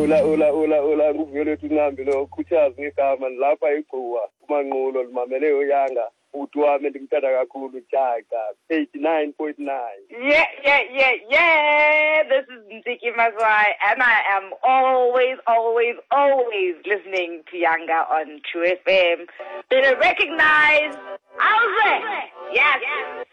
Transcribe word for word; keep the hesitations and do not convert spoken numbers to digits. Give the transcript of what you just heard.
ula ula ula ula nguvele tunambi lo kuchazi ngegama lapha igcuwa kumanqulo limamele uyanga uthi wami ndimthanda kakhulu Jaga eighty-nine point nine. Yeah, yeah, yeah, yeah. This is Ntiki Mazwai, and I am always, always, always listening to Yanga on True F M. Better recognize Alze. Yes. yes.